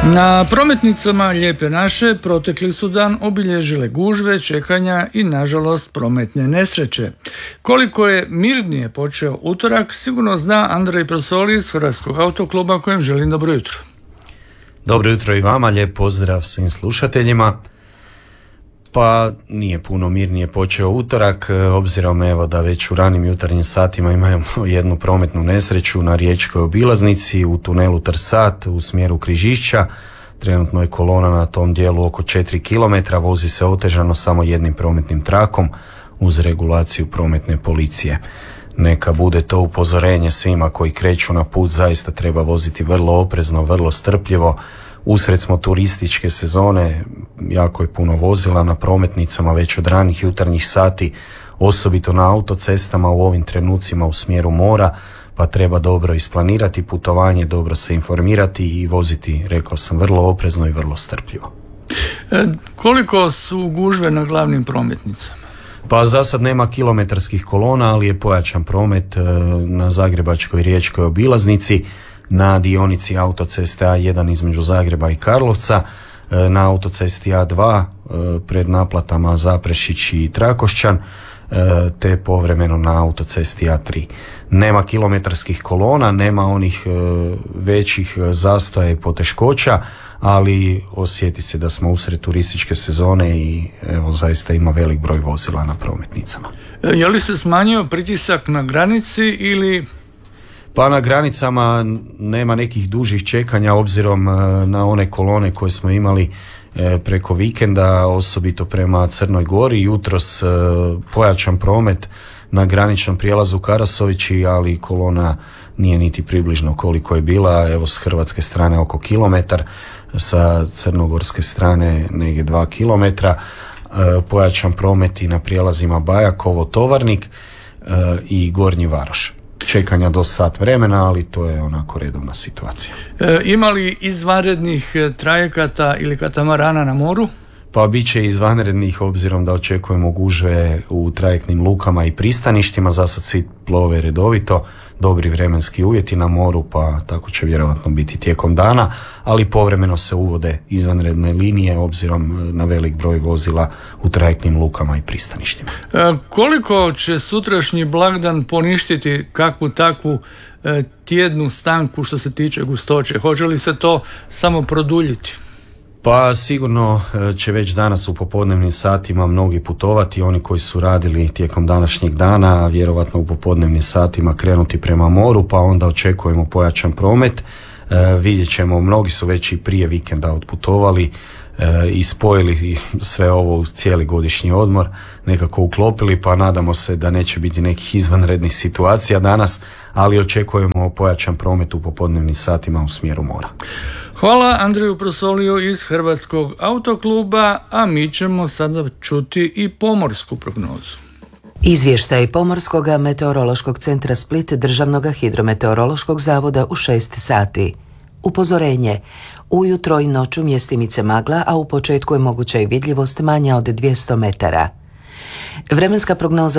Na prometnicama Lijepe naše protekli su dan obilježile gužve, čekanja i nažalost prometne nesreće. Koliko je mirnije počeo utorak sigurno zna Andrej Prosoli iz Hrvatskog autokluba kojem želim dobro jutro. Dobro jutro i vama, lijep pozdrav svim slušateljima. Pa nije puno mirnije počeo utorak, obzirom evo da već u ranim jutarnjim satima imamo jednu prometnu nesreću na riječkoj obilaznici u tunelu Trsat u smjeru Križišća. Trenutno je kolona na tom dijelu oko 4 km, vozi se otežano samo jednim prometnim trakom uz regulaciju prometne policije. Neka bude to upozorenje svima koji kreću na put, zaista treba voziti vrlo oprezno, vrlo strpljivo. Usred smo turističke sezone, jako je puno vozila na prometnicama već od ranih jutarnjih sati, osobito na autocestama u ovim trenucima u smjeru mora, pa treba dobro isplanirati putovanje, dobro se informirati i voziti, rekao sam, vrlo oprezno i vrlo strpljivo. Koliko su gužve na glavnim prometnicama? Pa za sad nema kilometarskih kolona, ali je pojačan promet na Zagrebačkoj riječkoj obilaznici, na dionici autoceste A1 između Zagreba i Karlovca, na autocesti A2 pred naplatama Zaprešić i Trakošćan, te povremeno na autocesti A3. Nema kilometarskih kolona, nema onih većih zastoja i poteškoća, ali osjeti se da smo usred turističke sezone i evo zaista ima velik broj vozila na prometnicama. Je li se smanjio pritisak na granici ili... Pa na granicama nema nekih dužih čekanja obzirom na one kolone koje smo imali preko vikenda, osobito prema Crnoj Gori. Jutros pojačan promet na graničnom prijelazu Karasovići, ali kolona nije niti približno koliko je bila. Evo s hrvatske strane oko kilometar, sa crnogorske strane negdje 2 kilometra. Pojačan promet i na prijelazima Bajakovo, Tovarnik i Gornji Varoš. Čekanja do sat vremena, ali to je onako redovna situacija. Ima li izvanrednih trajekata ili katamarana na moru? Pa bit će izvanrednih obzirom da očekujemo gužve u trajektnim lukama i pristaništima. Za sad svi plove redovito, dobri vremenski uvjeti na moru, pa tako će vjerojatno biti tijekom dana, ali povremeno se uvode izvanredne linije obzirom na velik broj vozila u trajektnim lukama i pristaništima. Koliko će sutrašnji blagdan poništiti kakvu takvu tjednu stanku što se tiče gustoće? Hoće li se to samo produljiti? Pa sigurno će već danas u popodnevnim satima mnogi putovati, oni koji su radili tijekom današnjeg dana, vjerovatno u popodnevnim satima krenuti prema moru, pa onda očekujemo pojačan promet. Vidjet ćemo, mnogi su već i prije vikenda otputovali i spojili sve ovo uz cijeli godišnji odmor, nekako uklopili, pa nadamo se da neće biti nekih izvanrednih situacija danas, ali očekujemo pojačan promet u popodnevnim satima u smjeru mora. Hvala Andreju Prosoliju iz Hrvatskog autokluba, a mi ćemo sada čuti i pomorsku prognozu. Izvještaj Pomorskog meteorološkog centra Split Državnog hidrometeorološkog zavoda u 6 sati. Upozorenje. Ujutro i noću mjestimice magla, a u početku je moguća i vidljivost manja od 200 metara. Vremenska prognoza